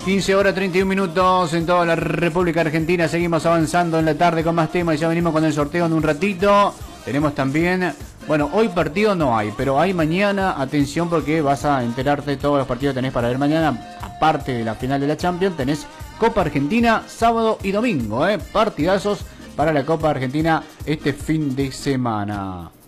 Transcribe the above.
15 horas 31 minutos en toda la República Argentina. Seguimos avanzando en la tarde con más temas y ya venimos con el sorteo en un ratito. Tenemos también, bueno, hoy partido no hay, pero hay mañana. Atención porque vas a enterarte de todos los partidos que tenés para ver mañana. Aparte de la final de la Champions, tenés Copa Argentina sábado y domingo, partidazos para la Copa Argentina este fin de semana.